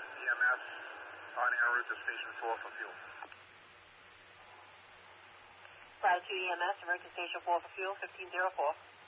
EMS on en route to Station 4 for fuel. Latitude EMS, emergency Station 4 for fuel, 1504.